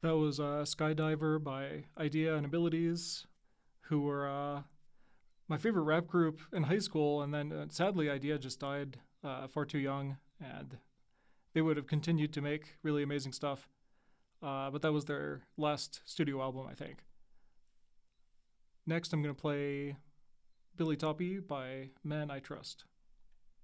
That was Skydiver by Idea and Abilities, who were my favorite rap group in high school, and then sadly, Idea just died far too young, and they would have continued to make really amazing stuff. But that was their last studio album, I think. Next, I'm going to play Billy Toppy by Men I Trust.